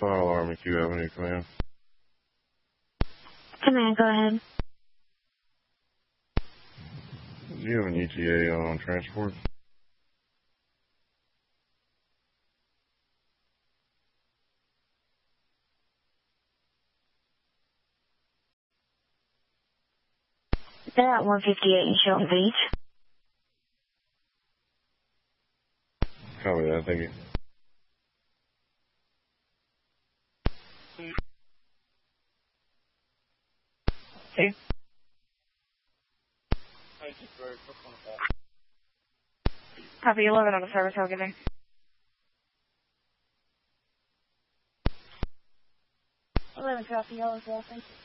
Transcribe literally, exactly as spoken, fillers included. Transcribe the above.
Fire alarm at Q Avenue, command. Command, go ahead. Do you have an E T A on transport? They're at one fifty-eight in Shelton Beach. Copy that, thank you. Okay. Copy eleven on the service, how good day. eleven, copy, yellow, thank you.